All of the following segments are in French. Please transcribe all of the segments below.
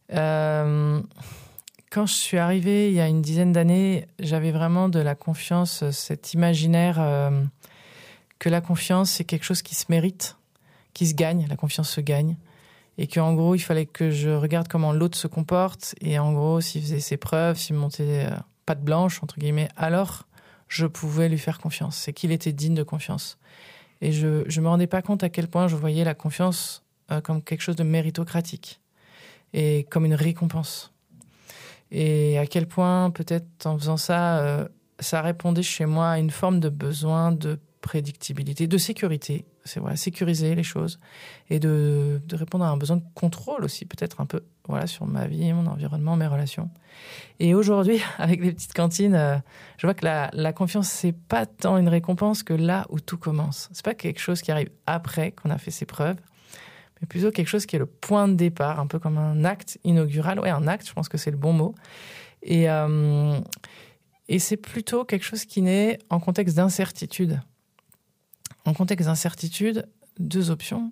Quand je suis arrivée il y a une dizaine d'années, j'avais vraiment de la confiance, cet imaginaire que la confiance, c'est quelque chose qui se mérite, qui se gagne, la confiance se gagne. Et qu'en gros, il fallait que je regarde comment l'autre se comporte. Et en gros, s'il faisait ses preuves, s'il me montait patte blanche, entre guillemets, alors je pouvais lui faire confiance. C'est qu'il était digne de confiance. Et je me rendais pas compte à quel point je voyais la confiance comme quelque chose de méritocratique. Et comme une récompense. Et à quel point, peut-être, en faisant ça, ça répondait chez moi à une forme de besoin de prédictibilité, de sécurité. C'est voilà, sécuriser les choses et de répondre à un besoin de contrôle aussi, peut-être un peu, voilà, sur ma vie, mon environnement, mes relations. Et aujourd'hui, avec les petites cantines, je vois que la confiance, c'est pas tant une récompense que là où tout commence. C'est pas quelque chose qui arrive après qu'on a fait ses preuves, mais plutôt quelque chose qui est le point de départ, un peu comme un acte inaugural. Ouais, un acte, je pense que c'est le bon mot. Et c'est plutôt quelque chose qui naît en contexte d'incertitude. En contexte d'incertitude, deux options.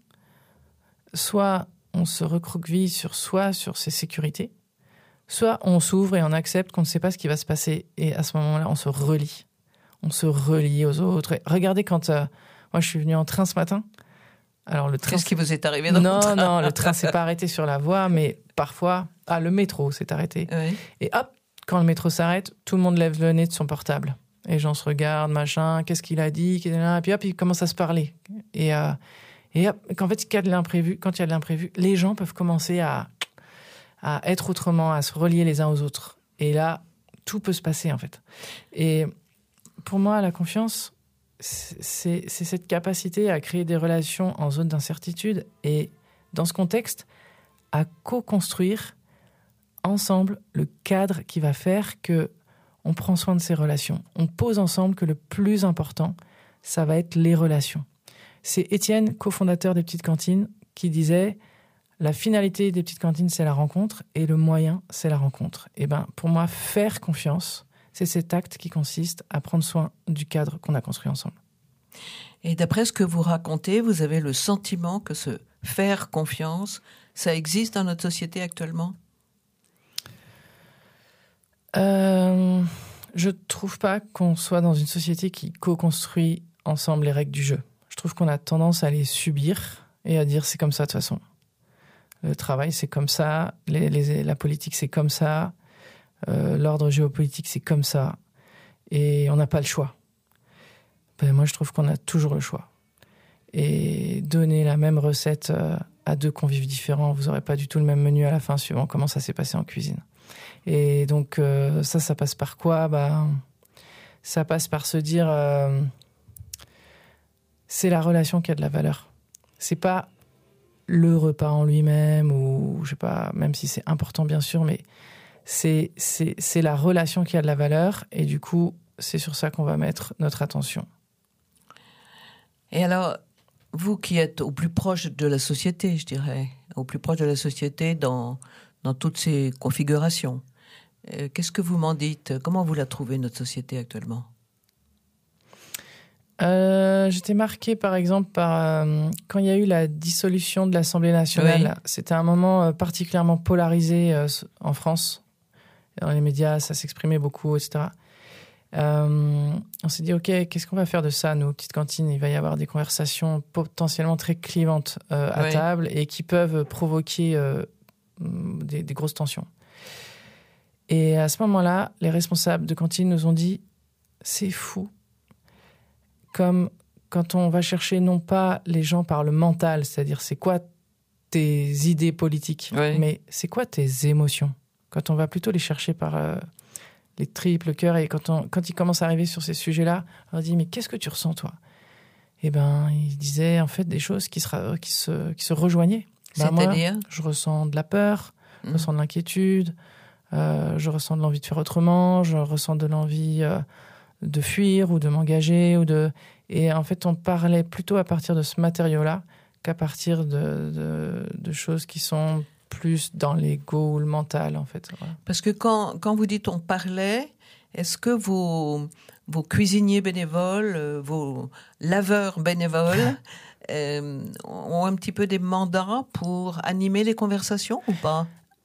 Soit on se recroqueville sur soi, sur ses sécurités, soit on s'ouvre et on accepte qu'on ne sait pas ce qui va se passer. Et à ce moment-là, on se relie. On se relie aux autres. Et regardez, quand moi je suis venue en train ce matin, alors le train... Qu'est-ce qui vous est arrivé dans le train ? Non, le train s'est pas arrêté sur la voie, mais parfois... Ah, le métro s'est arrêté. Oui. Et hop, quand le métro s'arrête, tout le monde lève le nez de son portable. Et les gens se regardent, machin, qu'est-ce qu'il a dit, et puis hop, ils commencent à se parler. Et hop, qu'en fait, quand il y a de l'imprévu, les gens peuvent commencer à être autrement, à se relier les uns aux autres. Et là, tout peut se passer, en fait. Et pour moi, la confiance, c'est cette capacité à créer des relations en zone d'incertitude et, dans ce contexte, à co-construire ensemble le cadre qui va faire que on prend soin de ces relations. On pose ensemble que le plus important, ça va être les relations. C'est Étienne, cofondateur des Petites Cantines, qui disait « La finalité des Petites Cantines, c'est la rencontre, et le moyen, c'est la rencontre. » Et ben, pour moi, faire confiance, c'est cet acte qui consiste à prendre soin du cadre qu'on a construit ensemble. Et d'après ce que vous racontez, vous avez le sentiment que ce faire confiance, ça existe dans notre société actuellement ? Je trouve pas qu'on soit dans une société qui co-construit ensemble les règles du jeu. Je trouve qu'on a tendance à les subir et à dire c'est comme ça de toute façon. Le travail c'est comme ça, la politique c'est comme ça, l'ordre géopolitique c'est comme ça, et on n'a pas le choix. Ben, moi je trouve qu'on a toujours le choix. Et donner la même recette à deux convives différents, vous n'aurez pas du tout le même menu à la fin suivant comment ça s'est passé en cuisine. Et donc ça passe par quoi ? Ça passe par se dire c'est la relation qui a de la valeur. C'est pas le repas en lui-même ou je sais pas, même si c'est important bien sûr, mais c'est la relation qui a de la valeur et du coup c'est sur ça qu'on va mettre notre attention. Et alors, vous qui êtes au plus proche de la société, je dirais, au plus proche de la société dans toutes ces configurations, qu'est-ce que vous m'en dites ? Comment vous la trouvez, notre société, actuellement ? J'étais marquée, par exemple, par quand il y a eu la dissolution de l'Assemblée nationale. Oui. C'était un moment particulièrement polarisé en France. Dans les médias, ça s'exprimait beaucoup, etc. On s'est dit, OK, qu'est-ce qu'on va faire de ça, nous, Petites Cantines ? Il va y avoir des conversations potentiellement très clivantes à table et qui peuvent provoquer des grosses tensions. Et à ce moment-là, les responsables de cantine nous ont dit « C'est fou ». Comme quand on va chercher non pas les gens par le mental, c'est-à-dire c'est quoi tes idées politiques, mais c'est quoi tes émotions. Quand on va plutôt les chercher par les tripes, le cœur, et quand ils commencent à arriver sur ces sujets-là, on leur dit « Mais qu'est-ce que tu ressens, toi ?» Eh ben, ils disaient en fait des choses qui se rejoignaient. C'est-à-dire ? Moi, je ressens de la peur, je ressens de l'inquiétude, je ressens de l'envie de faire autrement, je ressens de l'envie de fuir ou de m'engager. Et en fait, on parlait plutôt à partir de ce matériau-là qu'à partir de choses qui sont plus dans l'ego ou le mental, en fait. Voilà. Parce que quand vous dites on parlait, est-ce que vos cuisiniers bénévoles, vos laveurs bénévoles ont un petit peu des mandats pour animer les conversations ou pas ?